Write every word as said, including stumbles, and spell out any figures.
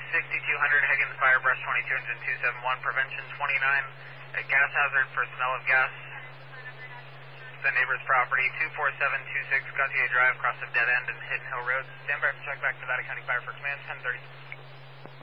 sixty-two hundred Higgins Fire, Brush twenty-two, engine two seven one, prevention twenty-nine, a gas hazard for smell of gas. The neighbor's property, two four seven two six Gautier Drive, across the dead end and Hidden Hill Road. Stand by for check back to Nevada County Fire for command, ten thirty.